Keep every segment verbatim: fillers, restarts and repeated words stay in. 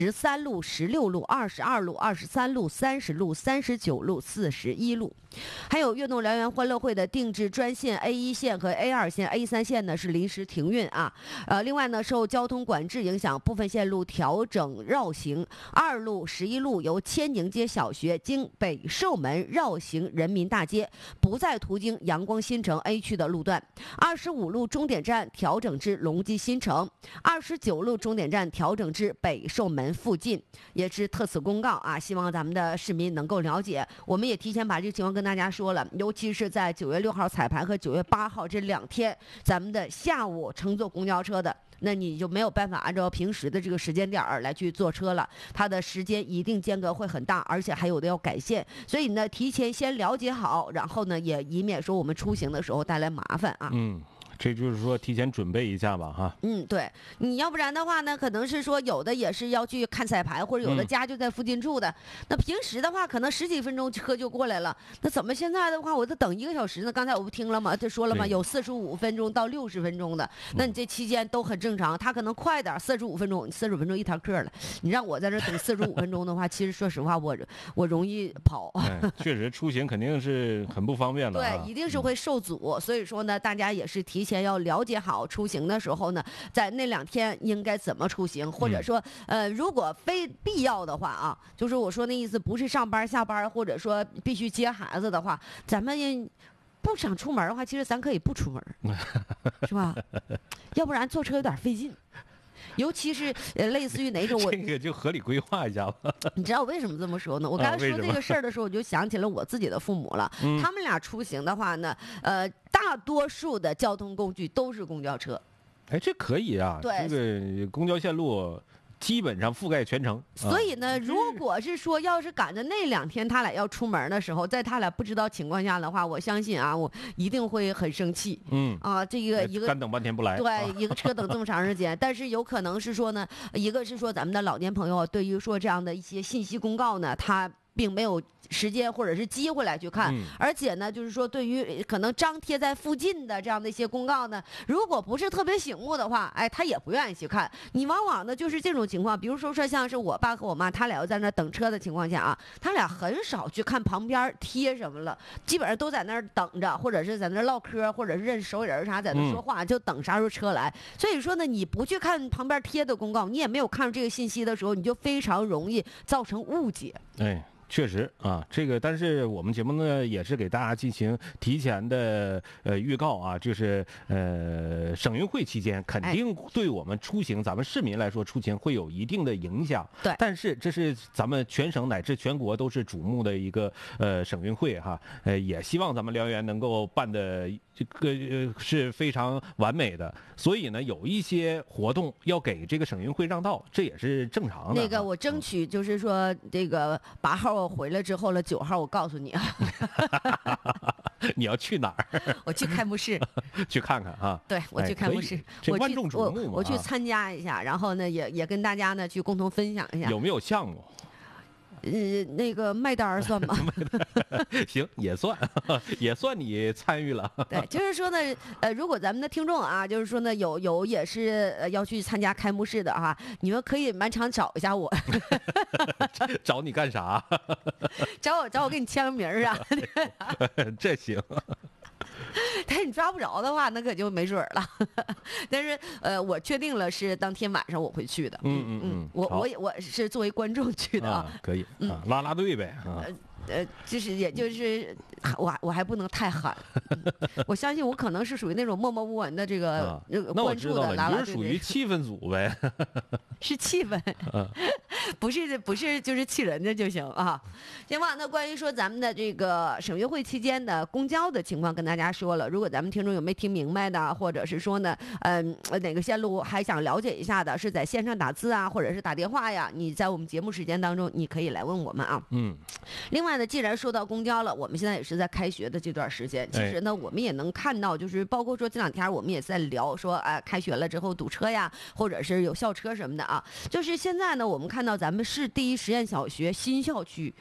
十三路、十六路、二十二路、二十三路、三十路、三十九路、四十一路。还有悦动燎原欢乐会的定制专线 A 一线和 A 二线、A 三线呢是临时停运啊。呃，另外呢，受交通管制影响，部分线路调整绕行。二路、十一路由千宁街小学经北寿门绕行人民大街，不再途经阳光新城 A 区的路段。二十五路终点站调整至隆基新城，二十九路终点站调整至北寿门附近，也是特此公告啊，希望咱们的市民能够了解。我们也提前把这个情况跟大家说了，尤其是在九月六号彩排和九月八号这两天，咱们的下午乘坐公交车的，那你就没有办法按照平时的这个时间点儿来去坐车了，它的时间一定间隔会很大，而且还有的要改线，所以呢，提前先了解好，然后呢，也以免说我们出行的时候带来麻烦啊。 嗯。这就是说提前准备一下吧，哈。 嗯，对，你要不然的话呢，可能是说有的也是要去看彩排，或者有的家就在附近住的。嗯、那平时的话，可能十几分钟车就过来了。那怎么现在的话，我得等一个小时呢？刚才我不听了吗？他说了吗？有四十五分钟到六十分钟的，那你这期间都很正常。他可能快点，四十五分钟，四十五分钟一堂课了。你让我在这等四十五分钟的话，其实说实话，我我容易跑。 哎、确实出行肯定是很不方便的、 啊。对，一定是会受阻。嗯、所以说呢，大家也是提前要了解好。好，出行的时候呢，在那两天应该怎么出行，或者说，呃，如果非必要的话啊，就是我说那意思，不是上班下班，或者说必须接孩子的话，咱们不想出门的话，其实咱可以不出门，是吧？要不然坐车有点费劲。尤其是呃，类似于哪种，我这个就合理规划一下吧。 你知道我为什么这么说呢？我刚才说这个事儿的时候，我就想起了我自己的父母了。嗯、他们俩出行的话呢，呃，大多数的交通工具都是公交车。 哎，这可以啊。 对， 这个公交线路基本上覆盖全程。 所以呢， 啊、 如果是说要是赶着那两天他俩要出门的时候，在他俩不知道情况下的话，我相信啊，我一定会很生气。 嗯啊，这个一个干等半天不来， 对，一个车等这么长时间，但是有可能是说呢，一个是说咱们的老年朋友对于说这样的一些信息公告呢，他并没有时间或者是机会来去看， 嗯、 而且呢，就是说对于可能张贴在附近的这样的一些公告呢，如果不是特别醒目的话，哎，他也不愿意去看。你往往呢就是这种情况，比如说说像是我爸和我妈他俩要在那等车的情况下啊，他俩很少去看旁边贴什么了，基本上都在那儿等着，或者是在那儿唠嗑，或者是认识熟人啥在那说话，嗯、就等啥时候车来。所以说呢，你不去看旁边贴的公告，你也没有看到这个信息的时候，你就非常容易造成误解。 哎。确实啊，这个但是我们节目呢也是给大家进行提前的呃预告啊，就是呃省运会期间肯定对我们出行，哎、咱们市民来说出行会有一定的影响。 对， 但是这是咱们全省乃至全国都是瞩目的一个呃省运会哈，呃也希望咱们燎原能够办的这个呃是非常完美的，所以呢有一些活动要给这个省运会让道，这也是正常的。 那个我争取就是说这个八号。我回来之后了，九号我告诉你啊， 你要去哪儿？ 我去开幕式， 去看看啊。 对，我去开幕式， 这万众瞩目嘛， 我我去参加一下，然后呢，也也跟大家呢去共同分享一下。 有没有项目？ 呃，那个卖单儿算吗？ 行，也算，也算你参与了。 对，就是说呢，呃，如果咱们的听众啊，就是说呢，有有也是呃要去参加开幕式的哈，你们可以满场找一下我。 找你干啥？ 找我找我给你签个名儿啊。 这行。 但是你抓不着的话，那可就没准了。但是呃，我确定了是当天晚上我会去的。 嗯嗯嗯， 我我也我是作为观众去的啊。 可以啊，拉拉队呗啊。 呃，就是也就是我我还不能太狠，嗯、我相信我可能是属于那种默默无闻的这个、啊、关注的拉拉队。 你是属于气氛组呗？ 是气氛， 啊、 不是不是就是气人的就行啊。行吧，那关于说咱们的这个省运会期间的公交的情况跟大家说了，如果咱们听众有没听明白的，或者是说呢，嗯、呃，哪个线路还想了解一下的，是在线上打字啊，或者是打电话呀，你在我们节目时间当中你可以来问我们啊。 嗯， 另外。既然说到公交了，我们现在也是在开学的这段时间，其实呢，我们也能看到，就是包括说这两天我们也在聊说，哎、呃，开学了之后堵车呀，或者是有校车什么的啊。就是现在呢，我们看到咱们市第一实验小学新校区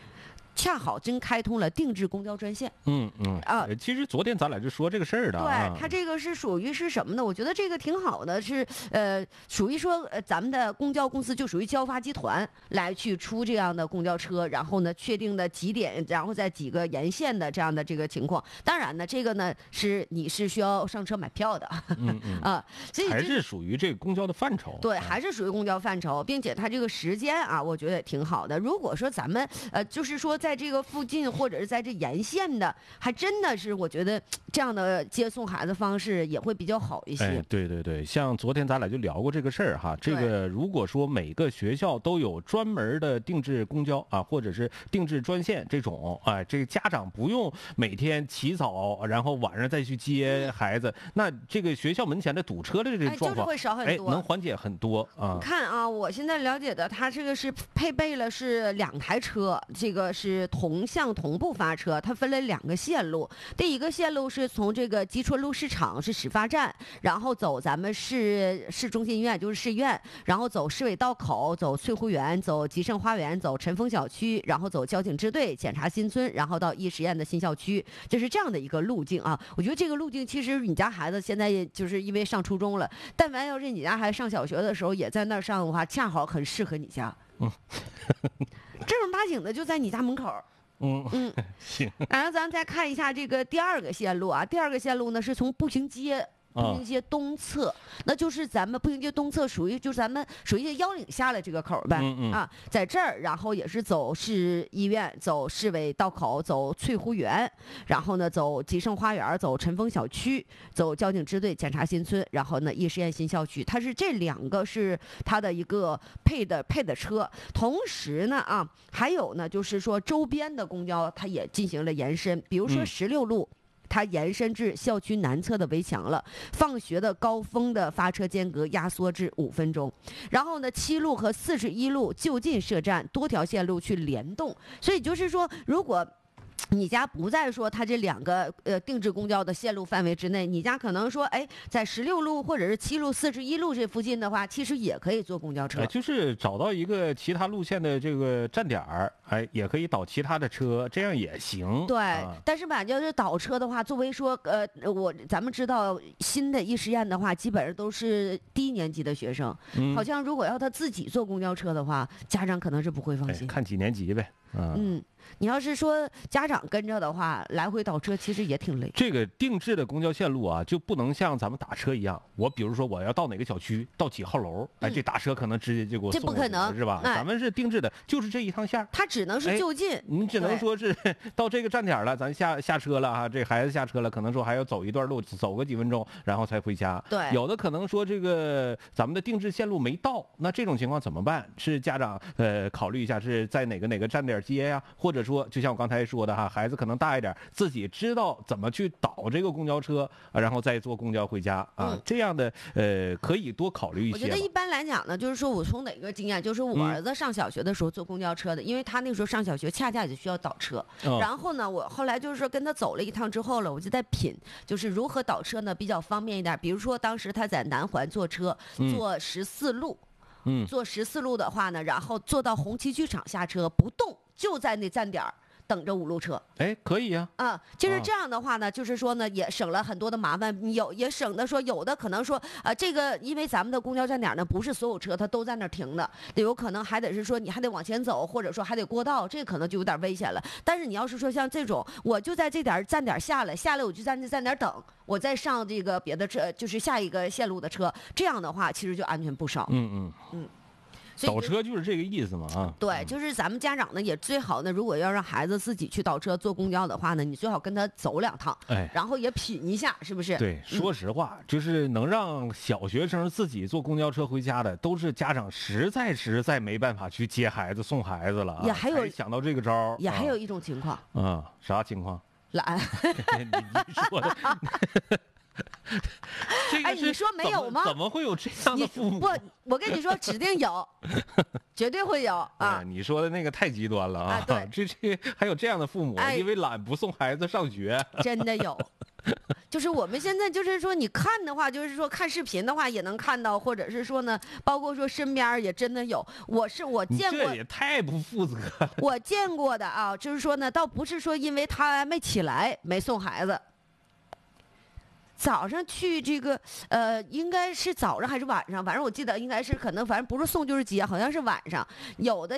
恰好真开通了定制公交专线。 嗯嗯啊， 其实昨天咱俩就说这个事儿的啊。 对，它这个是属于是什么呢？我觉得这个挺好的，是呃，属于说呃，咱们的公交公司就属于交发集团来去出这样的公交车，然后呢，确定的几点，然后在几个沿线的这样的这个情况。当然呢，这个呢是你是需要上车买票的， 嗯嗯啊，所以还是属于这个公交的范畴。 对， 啊还是属于公交范畴，并且它这个时间啊，我觉得也挺好的。如果说咱们呃，就是说在这个附近或者是在这沿线的，还真的是我觉得这样的接送孩子方式也会比较好一些。 哎，对对对，像昨天咱俩就聊过这个事儿哈。这个如果说每个学校都有专门的定制公交啊，或者是定制专线这种，哎，这个家长不用每天起早，然后晚上再去接孩子，那这个学校门前的堵车的这个哎，就是状况， 会少很哎， 多。 能缓解很多啊你。看啊，我现在了解的，它这个是配备了是两台车，这个是同向同步发车，它分了两个线路。第一个线路是从这个吉春路市场是始发站，然后走咱们市市中心医院，就是市医院，然后走市委道口，走翠湖园，走吉盛花园，走晨风小区，然后走交警支队检查新村，然后到易实验的新校区，就是这样的一个路径啊。我觉得这个路径其实你家孩子现在也就是因为上初中了，但凡要是你家孩子上小学的时候也在那儿上的话，恰好很适合你家。 嗯， 正儿八经的就在你家门口。 嗯嗯， 行。 然后咱再看一下这个第二个线路啊，第二个线路呢是从步行街。步行街东侧，那就是咱们步行街东侧属于就是咱们属于腰岭下来这个口呗， 嗯嗯啊，在这儿，然后也是走市医院，走市委道口，走翠湖园，然后呢走吉盛花园，走晨风小区，走交警支队检查新村，然后呢易实验新校区，它是这两个是它的一个配的配的车，同时呢啊，还有呢就是说周边的公交它也进行了延伸，比如说嗯十六路。它延伸至校区南侧的围墙了，放学的高峰的发车间隔压缩至五分钟，然后呢，七路和四十一路就近设站，多条线路去联动，所以就是说，如果你家不在说它这两个呃定制公交的线路范围之内，你家可能说哎在十六路或者是七路、四十一路这附近的话，其实也可以坐公交车。 哎，就是找到一个其他路线的这个站点儿，哎，也可以倒其他的车，这样也行。 对， 啊、 但是吧，要是倒车的话，作为说呃，我咱们知道新的易实验的话，基本上都是低年级的学生， 嗯、 好像如果要他自己坐公交车的话，家长可能是不会放心。 哎、看几年级呗。啊、 嗯，你要是说家长跟着的话，来回倒车其实也挺累。 这个定制的公交线路啊，就不能像咱们打车一样，我比如说我要到哪个小区，到几号楼，哎， 嗯、 这打车可能直接就给我这送不可能是吧？ 哎、 咱们是定制的，就是这一趟线它只能是就近， 哎、你只能说是到这个站点了，咱下下车了啊，这孩子下车了，可能说还要走一段路，走个几分钟，然后才回家。 对， 有的可能说这个咱们的定制线路没到，那这种情况怎么办？是家长呃考虑一下是在哪个哪个站点接呀、啊，或者说就像我刚才说的哈，孩子可能大一点，自己知道怎么去倒这个公交车，啊、然后再坐公交回家啊， 嗯、 这样的呃可以多考虑一些。 我觉得一般来讲呢，就是说我从哪个经验，就是我儿子上小学的时候坐公交车的，嗯、因为他那时候上小学恰恰也需要倒车， 哦、 然后呢，我后来就是说跟他走了一趟之后了，我就在品，就是如何倒车呢比较方便一点。比如说当时他在南环坐车，坐十四路。 嗯， 坐十四路的话呢，然后坐到红旗剧场下车不动，就在那站点儿等着五路车。 哎，可以呀、 啊。啊，就是这样的话呢，就是说呢，也省了很多的麻烦，有也省得说有的可能说，呃，这个因为咱们的公交站点呢，不是所有车它都在那儿停的，有可能还得是说你还得往前走，或者说还得过道，这可能就有点危险了。但是你要是说像这种，我就在这点站点下来，下来我就在这站点等，我再上这个别的车，就是下一个线路的车，这样的话其实就安全不少。 嗯嗯嗯。倒车就是这个意思嘛啊！ 对，就是咱们家长呢也最好呢，如果要让孩子自己去倒车坐公交的话呢，你最好跟他走两趟， 哎， 然后也品一下，是不是？ 对，说实话，嗯、就是能让小学生自己坐公交车回家的，都是家长实在实在没办法去接孩子送孩子了、啊， 也还有想到这个招也还有一种情况啊、嗯，啥情况？ 懒。 你你说的。这个哎，你说没有吗？ 怎么会有这样的父母？ 不，我跟你说，指定有，绝对会有啊！ 你说的那个太极端了啊！ 啊对， 这这还有这样的父母， 哎、 因为懒不送孩子上学， 真的有。 就是我们现在就是说，你看的话，就是说看视频的话也能看到，或者是说呢，包括说身边也真的有，我是我你见过这，也太不负责了。 我见过的啊，就是说呢，倒不是说因为他没起来没送孩子。早上去这个，呃，应该是早上还是晚上？反正我记得应该是可能，反正不是送就是接，好像是晚上。有的